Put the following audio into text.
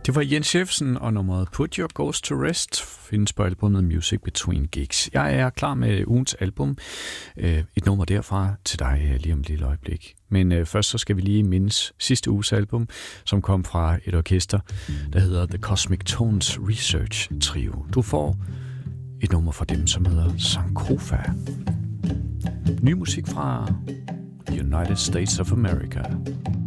Det var Jens Jeffersen og nummeret Put Your Ghost to Rest, findes på albumet Music Between Gigs. Jeg er klar med ugens album. Et nummer derfra til dig lige om et lille øjeblik. Men først så skal vi lige mindes sidste uges album, som kom fra et orkester, der hedder The Cosmic Tones Research Trio. Du får et nummer fra dem, som hedder Sankofa. Ny musik fra United States of America.